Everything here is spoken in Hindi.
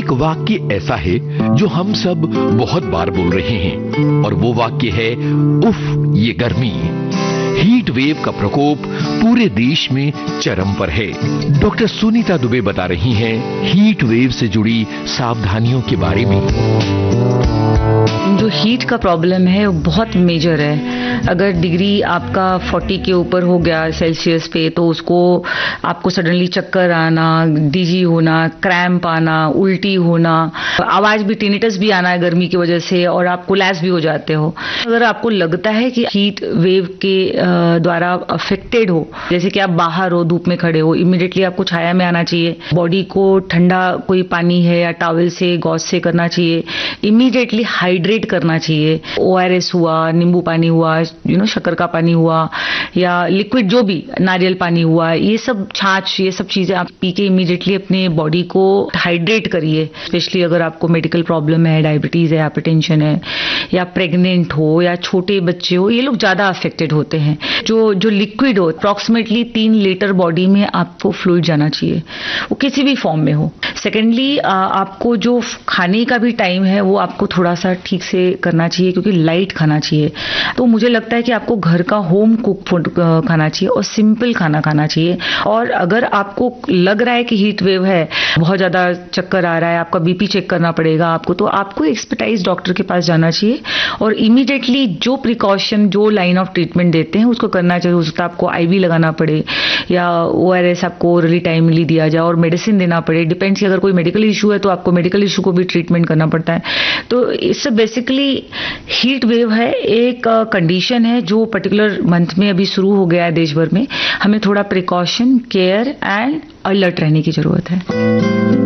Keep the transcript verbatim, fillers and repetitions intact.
एक वाक्य ऐसा है जो हम सब बहुत बार बोल रहे हैं और वो वाक्य है, उफ ये गर्मी। हीट वेव का प्रकोप पूरे देश में चरम पर है। डॉक्टर सुनीता दुबे बता रही हैं हीट वेव से जुड़ी सावधानियों के बारे में। जो हीट का प्रॉब्लम है वो बहुत मेजर है। अगर डिग्री आपका चालीस के ऊपर हो गया सेल्सियस पे, तो उसको आपको सडनली चक्कर आना, डिजी होना, क्रैम्प आना, उल्टी होना, आवाज भी टिनिटस भी आना है गर्मी की वजह से, और आप कोलैप्स भी हो जाते हो। अगर आपको लगता है कि हीट वेव के द्वारा अफेक्टेड हो, जैसे कि आप बाहर हो, धूप में खड़े हो, इमीडिएटली आपको छाया में आना चाहिए। बॉडी को ठंडा कोई पानी है या टॉवल से, गॉज से करना चाहिए। इमीडिएटली हाइड्रेट करना चाहिए। ओआरएस हुआ, नींबू पानी हुआ, यू नो शक्कर का पानी हुआ, या लिक्विड जो भी, नारियल पानी हुआ, ये सब, छाछ, ये सब चीजें आप पी के इमीडिएटली अपने बॉडी को हाइड्रेट करिए। स्पेशली अगर आपको मेडिकल प्रॉब्लम है, डायबिटीज है, हाइपरटेंशन है, या प्रेग्नेंट हो, या छोटे बच्चे हो, ये लोग ज्यादा अफेक्टेड होते हैं। जो जो लिक्विड हो, अप्रॉक्सीमेटली तीन लीटर बॉडी में आपको फ्लूइड जाना चाहिए, वो किसी भी फॉर्म में हो। सेकेंडली, आपको जो खाने का भी टाइम है वो आपको थोड़ा सा ठीक से करना चाहिए, क्योंकि लाइट खाना चाहिए। तो मुझे लगता है कि आपको घर का होम कुक फूड खाना चाहिए और सिंपल खाना खाना चाहिए। और अगर आपको लग रहा है कि हीट वेव है, बहुत ज्यादा चक्कर आ रहा है, आपका बीपी चेक करना पड़ेगा आपको, तो आपको एक्सपर्टाइज डॉक्टर के पास जाना चाहिए और इमीडिएटली जो प्रिकॉशन, जो लाइन ऑफ ट्रीटमेंट देते हैं उसको करना चाहिए। हो सकता है आपको आईवी लगाना पड़े, या ओआरएस आपको ओरली टाइमली दिया जाए, और मेडिसिन देना पड़े। डिपेंड्स, अगर कोई मेडिकल इशू है तो आपको मेडिकल इशू को भी ट्रीटमेंट करना पड़ता है। तो इससे बेसिकली हीट वेव है, एक कंडीशन है जो पर्टिकुलर मंथ में अभी शुरू हो गया है देश भर में। हमें थोड़ा प्रिकॉशन, केयर एंड अलर्ट रहने की जरूरत है।